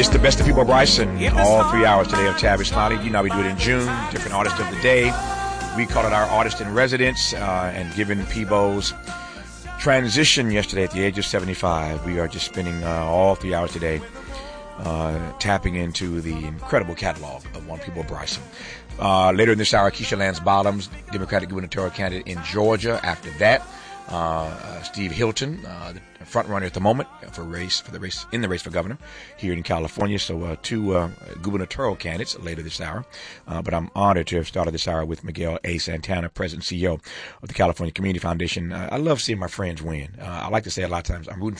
It's the best of People Bryson, all 3 hours today of Tavis Smiley. You know we do it in June, different artist of the day. We call it our artist in residence, and given Peebo's transition yesterday at the age of 75, we are just spending all 3 hours today tapping into the incredible catalog of one People Bryson. Later in this hour, Keisha Lance Bottoms, Democratic gubernatorial candidate in Georgia. After that, Steve Hilton, the front runner at the moment in the race for governor here in California. So two gubernatorial candidates later this hour. But I'm honored to have started this hour with Miguel A. Santana, President and CEO of the California Community Foundation. I love seeing my friends win. I like to say a lot of times I'm rooting